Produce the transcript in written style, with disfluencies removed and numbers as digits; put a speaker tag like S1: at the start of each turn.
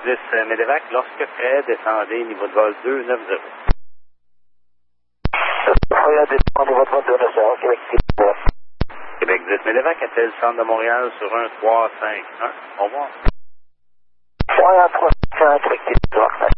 S1: 10 Medevac, lorsque prêt, descendez niveau de vol 290.
S2: Feuille descend niveau de vol 290, Québec 10.
S1: Québec 10 Medevac, appelle centre de Montréal sur 1 3 5 1. Au revoir.
S2: 3 3 5 Québec 10.